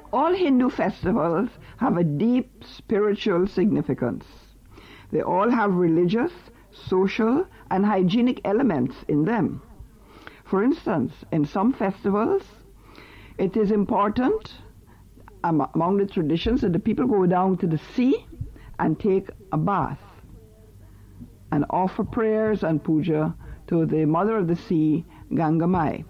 All Hindu festivals have a deep spiritual significance. They all have religious, social, and hygienic elements in them. For instance, in some festivals, it is important among the traditions that the people go down to the sea and take a bath and offer prayers and puja to the mother of the sea, Ganga Mai.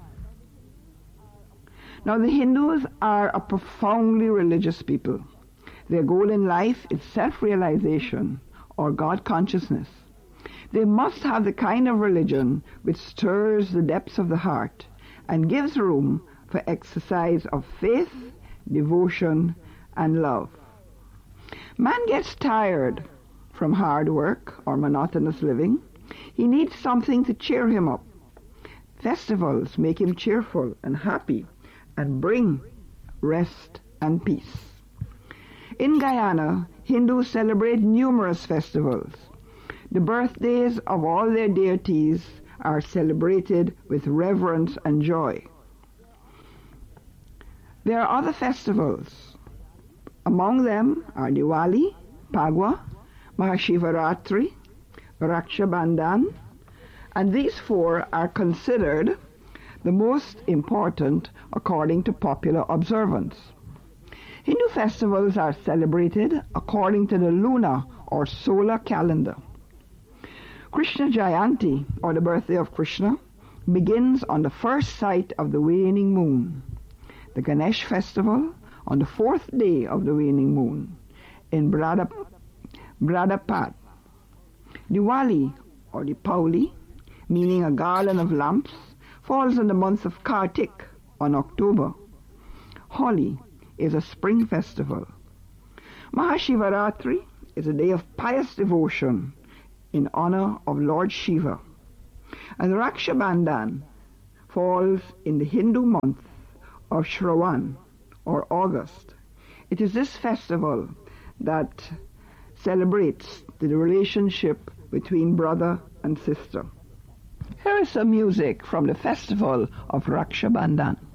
Now, the Hindus are a profoundly religious people. Their goal in life is self-realization or God consciousness. They must have the kind of religion which stirs the depths of the heart and gives room for exercise of faith, devotion, and love. Man gets tired from hard work or monotonous living. He needs something to cheer him up. Festivals make him cheerful and happy and bring rest and peace. In Guyana, Hindus celebrate numerous festivals. The birthdays of all their deities are celebrated with reverence and joy. There are other festivals. Among them are Diwali, Phagwa, Mahashivaratri, Raksha Bandhan, and these four are considered the most important according to popular observance. Hindu festivals are celebrated according to the lunar or solar calendar. Krishna Jayanti, or the birthday of Krishna, begins on the first sight of the waning moon. The Ganesh festival on the fourth day of the waning moon in Bradapat. Diwali, or Deepavali, meaning a garland of lamps, falls in the month of Kartik on October. Holi is a spring festival. Mahashivaratri is a day of pious devotion in honor of Lord Shiva. And Raksha Bandhan falls in the Hindu month of Shravan, or August. It is this festival that celebrates the relationship between brother and sister. Here is some music from the festival of Raksha Bandhan.